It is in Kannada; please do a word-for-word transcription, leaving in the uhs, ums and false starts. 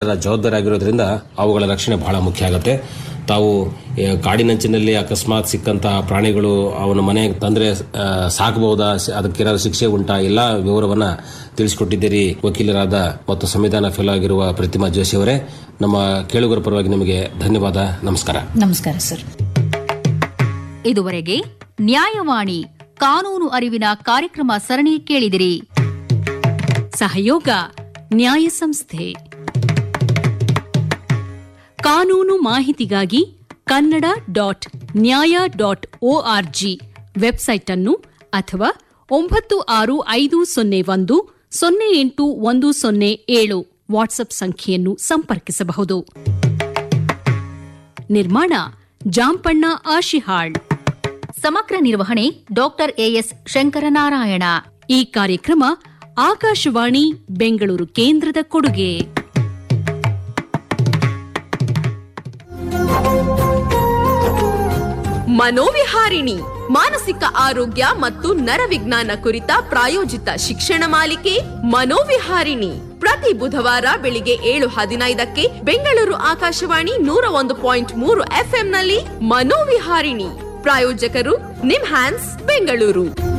ನಾಗರಿಕರ ಜವಾಬ್ದಾರಿ ಆಗಿರೋದ್ರಿಂದ ಅವುಗಳ ರಕ್ಷಣೆ ಬಹಳ ಮುಖ್ಯ ಆಗುತ್ತೆ. ತಾವು ಕಾಡಿನಂಚಿನಲ್ಲಿ ಅಕಸ್ಮಾತ್ ಸಿಕ್ಕಂತಹ ಪ್ರಾಣಿಗಳು ಅವನ ಮನೆಗೆ ತಂದ್ರೆ ಸಾಕಬಹುದಾ, ಅದಕ್ಕೇನಾದ್ರು ಶಿಕ್ಷೆ ಉಂಟಾ, ಎಲ್ಲಾ ವಿವರವನ್ನ ತಿಳಿಸಿಕೊಟ್ಟಿದ್ದೀರಿ ವಕೀಲರಾದ ಮತ್ತು ಸಂವಿಧಾನ ಫೆಲೋ ಆಗಿರುವ ಪ್ರತಿಮಾ ಜೋಶಿ ಅವರೇ. ನಮ್ಮ ಕೇಳುಗರ ಪರವಾಗಿ ನಿಮಗೆ ಧನ್ಯವಾದ. ನಮಸ್ಕಾರ. ನಮಸ್ಕಾರ ಸರ್. ಇದುವರೆಗೆ ನ್ಯಾಯವಾಣಿ ಕಾನೂನು ಅರಿವಿನ ಕಾರ್ಯಕ್ರಮ ಸರಣಿ ಕೇಳಿದಿರಿ. ಸಹಯೋಗ ನ್ಯಾಯ ಸಂಸ್ಥೆ. ಕಾನೂನು ಮಾಹಿತಿಗಾಗಿ ಕನ್ನಡ ಡಾಟ್ ನ್ಯಾಯ ಡಾಟ್ ಒಆರ್ಜಿ ವೆಬ್ಸೈಟ್ ಅನ್ನು ಅಥವಾ ಒಂಬತ್ತು ಆರು ಐದು ಸೊನ್ನೆ ಒಂದು ಸೊನ್ನೆ ಎಂಟು ಒಂದು ಸೊನ್ನೆ ಏಳು ವಾಟ್ಸ್ಆಪ್ ಸಂಖ್ಯೆಯನ್ನು ಸಂಪರ್ಕಿಸಬಹುದು. ನಿರ್ಮಾಣ ಜಾಂಪಣ್ಣ ಆಶಿಹಾಳ್. ಸಮಗ್ರ ನಿರ್ವಹಣೆ ಡಾಕ್ಟರ್ ಎಎಸ್ ಶಂಕರನಾರಾಯಣ. ಈ ಕಾರ್ಯಕ್ರಮ ಆಕಾಶವಾಣಿ ಬೆಂಗಳೂರು ಕೇಂದ್ರದ ಕೊಡುಗೆ. ಮನೋವಿಹಾರಿಣಿ ಮಾನಸಿಕ ಆರೋಗ್ಯ ಮತ್ತು ನರವಿಜ್ಞಾನ ಕುರಿತ ಪ್ರಾಯೋಜಿತ ಶಿಕ್ಷಣ ಮಾಲಿಕೆ ಮನೋವಿಹಾರಿಣಿ ಪ್ರತಿ ಬುಧವಾರ ಬೆಳಿಗ್ಗೆ ಏಳು ಹದಿನೈದಕ್ಕೆ ಬೆಂಗಳೂರು ಆಕಾಶವಾಣಿ ನೂರ ಒಂದು ಪಾಯಿಂಟ್ ಮೂರು ಎಫ್ಎಂನಲ್ಲಿ ಮನೋವಿಹಾರಿಣಿ. ಪ್ರಾಯೋಜಕರು ನಿಮ್ಹ್ಯಾನ್ಸ್ ಬೆಂಗಳೂರು.